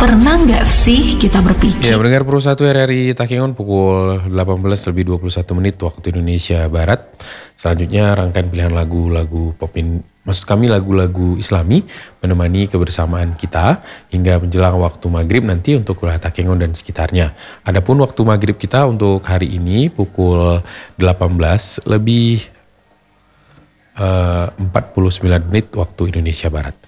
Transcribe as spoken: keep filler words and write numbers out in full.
Pernah nggak sih kita berpikir? Ya, mendengar Pro satu R R I Takengon pukul delapan belas lebih dua puluh satu menit waktu Indonesia Barat. Selanjutnya rangkaian pilihan lagu-lagu popin, maksud kami lagu-lagu Islami menemani kebersamaan kita hingga menjelang waktu maghrib nanti untuk wilayah Takengon dan sekitarnya. Adapun waktu maghrib kita untuk hari ini pukul delapan belas lebih uh, empat puluh sembilan menit waktu Indonesia Barat.